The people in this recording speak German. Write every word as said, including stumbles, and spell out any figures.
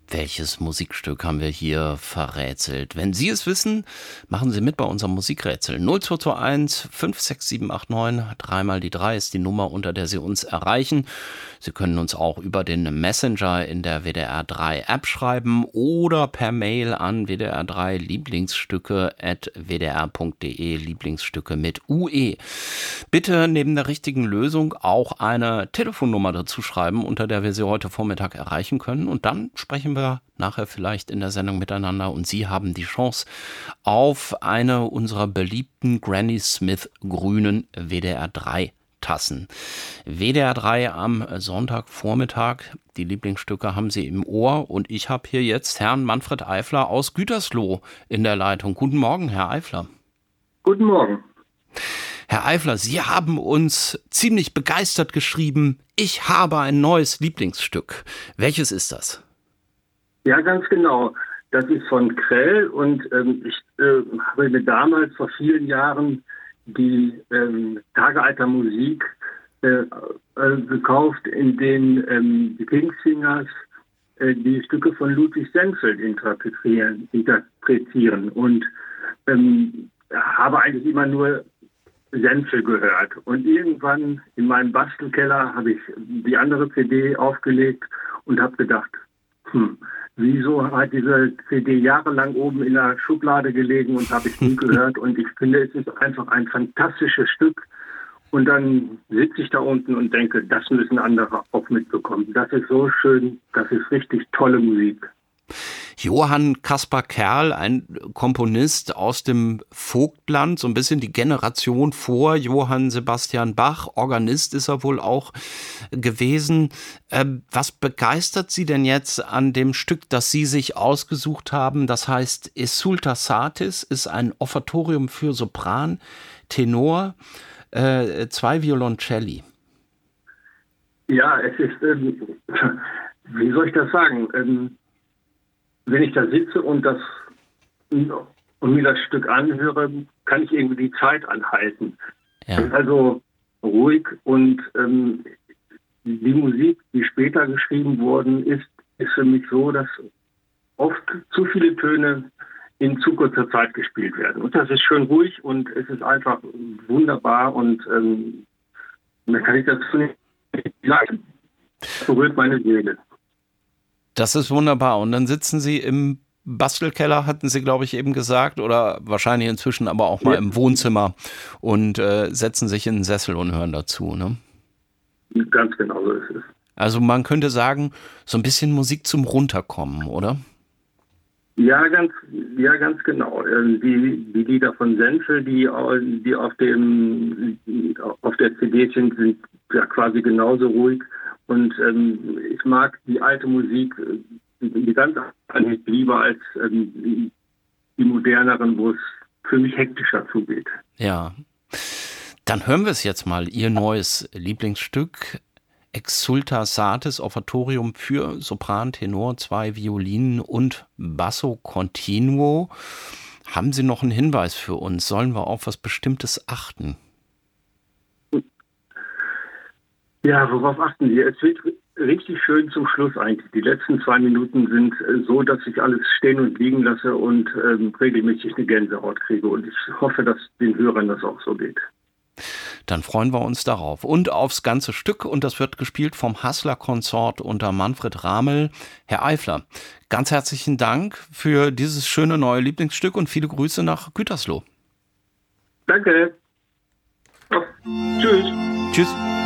Welches Musikstück haben wir hier verrätselt? Wenn Sie es wissen, machen Sie mit bei unserem Musikrätsel. null zwei zwei eins fünf sechs sieben acht neun, dreimal die drei ist die Nummer, unter der Sie uns erreichen. Sie können uns auch über den Messenger in der W D R drei App schreiben oder per Mail an w d r drei lieblingsstücke at w d r punkt d e, Lieblingsstücke mit U E. Bitte neben der richtigen Lösung auch eine Telefonnummer dazu schreiben, unter der wir Sie heute Vormittag erreichen können, und dann sprechen wir nachher vielleicht in der Sendung miteinander und Sie haben die Chance auf eine unserer beliebten Granny Smith grünen W D R drei Tassen. W D R drei am Sonntagvormittag. Die Lieblingsstücke haben Sie im Ohr und ich habe hier jetzt Herrn Manfred Eifler aus Gütersloh in der Leitung. Guten Morgen, Herr Eifler. Guten Morgen. Herr Eifler, Sie haben uns ziemlich begeistert geschrieben, ich habe ein neues Lieblingsstück. Welches ist das? Ja, ganz genau. Das ist von Krell und ähm, ich äh, habe mir damals vor vielen Jahren die ähm, Tagealter Musik äh, äh, gekauft, in denen ähm, die Kingsingers äh, die Stücke von Ludwig Senfeld interpretieren, interpretieren und ähm, habe eigentlich immer nur Senfeld gehört. Und irgendwann in meinem Bastelkeller habe ich die andere C D aufgelegt und habe gedacht, hm, wieso hat diese C D jahrelang oben in der Schublade gelegen und habe ich nie gehört? Und ich finde, es ist einfach ein fantastisches Stück. Und dann sitze ich da unten und denke, das müssen andere auch mitbekommen. Das ist so schön, das ist richtig tolle Musik. Johann Caspar Kerl, ein Komponist aus dem Vogtland, so ein bisschen die Generation vor Johann Sebastian Bach. Organist ist er wohl auch gewesen. Ähm, was begeistert Sie denn jetzt an dem Stück, das Sie sich ausgesucht haben? Das heißt Esulta Satis, ist ein Offertorium für Sopran, Tenor, äh, zwei Violoncelli. Ja, es ist, ähm, wie soll ich das sagen? Ähm, Wenn ich da sitze und das und mir das Stück anhöre, kann ich irgendwie die Zeit anhalten. Ja. Also ruhig und ähm, die Musik, die später geschrieben worden ist, ist für mich so, dass oft zu viele Töne in zu kurzer Zeit gespielt werden. Und das ist schön ruhig und es ist einfach wunderbar und ähm, da kann ich dazu nicht sagen. Das berührt meine Seele. Das ist wunderbar. Und dann sitzen Sie im Bastelkeller, hatten Sie, glaube ich, eben gesagt, oder wahrscheinlich inzwischen aber auch mal ja. im Wohnzimmer und äh, setzen sich in den Sessel und hören dazu, ne? Ganz genau so ist es. Also man könnte sagen, so ein bisschen Musik zum Runterkommen, oder? Ja, ganz, ja, ganz genau. Die, die Lieder von Senfeld, die, die auf dem auf der C D sind, sind ja quasi genauso ruhig. Und ähm, ich mag die alte Musik, die ganz andere lieber als ähm, die moderneren, wo es für mich hektischer zugeht. Ja, dann hören wir es jetzt mal. Ihr neues Lieblingsstück, Exulta Satis, Offertorium für Sopran, Tenor, zwei Violinen und Basso Continuo. Haben Sie noch einen Hinweis für uns? Sollen wir auf was Bestimmtes achten? Ja, worauf achten Sie? Es wird richtig schön zum Schluss eigentlich. Die letzten zwei Minuten sind so, dass ich alles stehen und liegen lasse und ähm, regelmäßig eine Gänsehaut kriege. Und ich hoffe, dass den Hörern das auch so geht. Dann freuen wir uns darauf. Und aufs ganze Stück. Und das wird gespielt vom Hassler Konsort unter Manfred Ramel. Herr Eifler, ganz herzlichen Dank für dieses schöne neue Lieblingsstück und viele Grüße nach Gütersloh. Danke. Oh, tschüss. Tschüss.